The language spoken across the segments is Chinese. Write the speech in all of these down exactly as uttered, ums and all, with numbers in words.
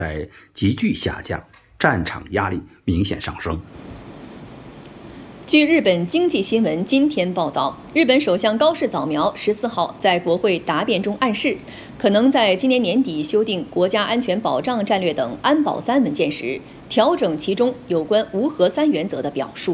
在急剧下降，战场压力明显上升。 据日本经济新闻今天报道，日本首相高市早苗十四号在国会答辩中暗示，可能在今年年底修订国家安全保障战略等安保三文件时，调整其中有关无核三原则的表述。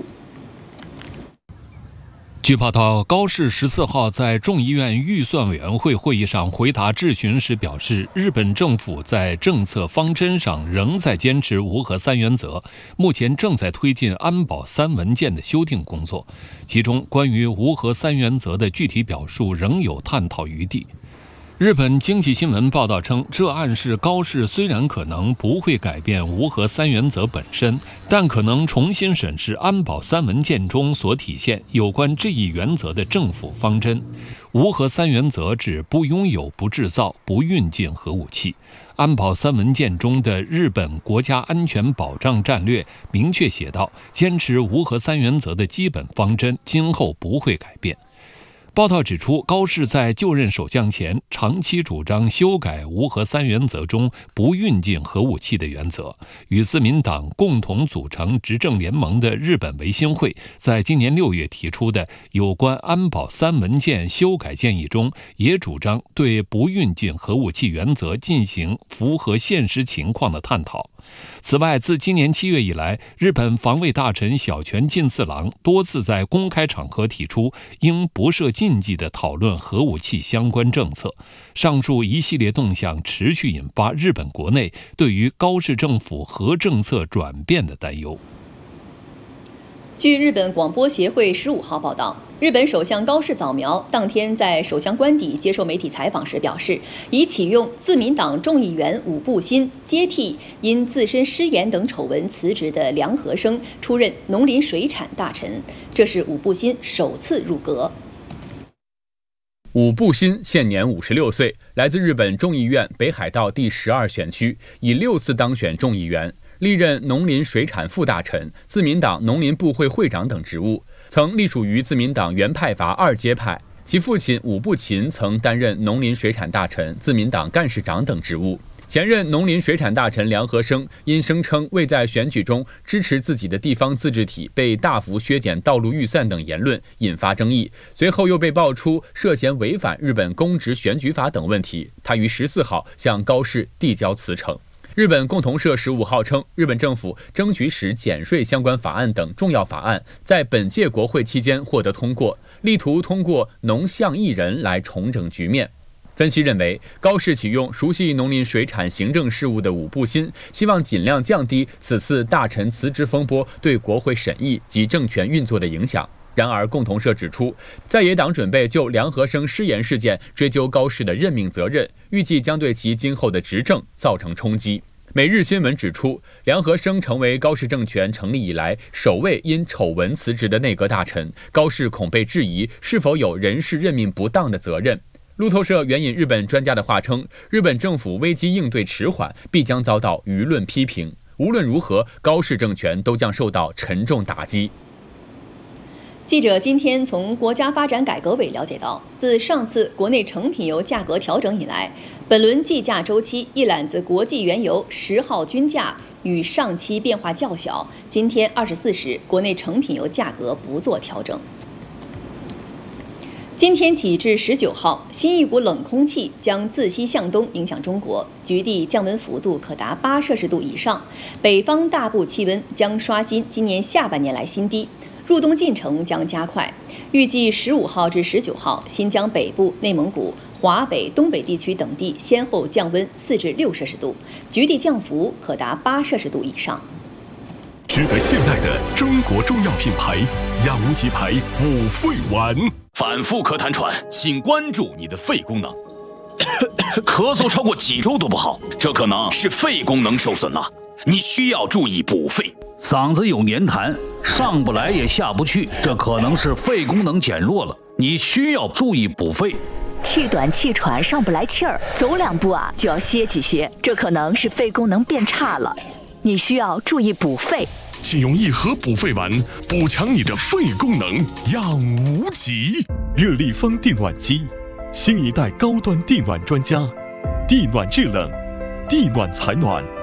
据报道，高市十四号在众议院预算委员会会议上回答质询时表示，日本政府在政策方针上仍在坚持无核三原则，目前正在推进安保三文件的修订工作，其中关于无核三原则的具体表述仍有探讨余地。日本经济新闻报道称，这暗示高市虽然可能不会改变无核三原则本身，但可能重新审视安保三文件中所体现有关这一原则的政府方针。无核三原则指不拥有、不制造、不运进核武器。安保三文件中的日本国家安全保障战略明确写道，坚持无核三原则的基本方针今后不会改变。报道指出，高市在就任首相前长期主张修改无核三原则中不运进核武器的原则，与自民党共同组成执政联盟的日本维新会在今年六月提出的有关安保三文件修改建议中，也主张对不运进核武器原则进行符合现实情况的探讨。此外，自今年七月以来，日本防卫大臣小泉进次郎多次在公开场合提出应不设禁忌地讨论核武器相关政策。上述一系列动向持续引发日本国内对于高市政府核政策转变的担忧。 据日本广播协会十五号报道，日本首相高市早苗当天在首相官邸接受媒体采访时表示，已启用自民党众议员武部新接替因自身失言等丑闻辞职的梁和生出任农林水产大臣，这是武部新首次入阁。 武部新现年五十六岁，来自日本众议院北海道第十二选区，已六次当选众议员，历任农林水产副大臣、自民党农林部会会长等职务，曾隶属于自民党原派阀二阶派。其父亲武部勤曾担任农林水产大臣、自民党干事长等职务。前任农林水产大臣梁和生因声称未在选举中支持自己的地方自治体，被大幅削减道路预算等言论引发争议，随后又被爆出涉嫌违反日本公职选举法等问题。他于十四号向高市递交辞呈。日本共同社十五号称，日本政府争取使减税相关法案等重要法案在本届国会期间获得通过，力图通过农相一人来重整局面。分析认为，高市启用熟悉农林水产行政事务的武部新，希望尽量降低此次大臣辞职风波对国会审议及政权运作的影响。然而，共同社指出，在野党准备就梁和生失言事件追究高市的任命责任，预计将对其今后的执政造成冲击。每日新闻指出，梁和生成为高市政权成立以来首位因丑闻辞职的内阁大臣，高市恐被质疑是否有人事任命不当的责任。路透社援引日本专家的话称，日本政府危机应对迟缓，必将遭到舆论批评。无论如何，高市政权都将受到沉重打击。 记者今天从国家发展改革委了解到，自上次国内成品油价格调整以来，本轮计价周期一揽子国际原油十号均价与上期变化较小。今天二十四时，国内成品油价格不做调整。今天起至十九号，新一股冷空气将自西向东影响中国，局地降温幅度可达八摄氏度以上，北方大部气温将刷新今年下半年来新低，入冬进程将加快。预计十五号至十九号，新疆北部、内蒙古、华北、东北地区等地先后降温四至六摄氏度，局地降幅可达八摄氏度以上。 值得信赖的中国中药品牌药无极牌五肺丸。 反复咳痰喘，请关注你的肺功能。咳嗽超过几周都不好，这可能是肺功能受损了，你需要注意补肺。 嗓子有黏痰，上不来也下不去，这可能是肺功能减弱了，你需要注意补肺。 气短气喘，上不来气儿，走两步啊就要歇几歇，这可能是肺功能变差了，你需要注意补肺。 请用一盒补肺丸，补强你的肺功能，养无极。热力方电暖机，新一代高端电暖专家，地暖制冷，地暖采暖。